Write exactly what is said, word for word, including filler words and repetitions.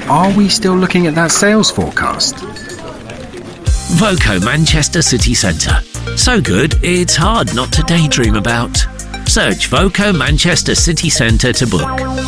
are we still looking at that sales forecast? Voco Manchester City Centre. So good, it's hard not to daydream about. Search Voco Manchester City Centre to book.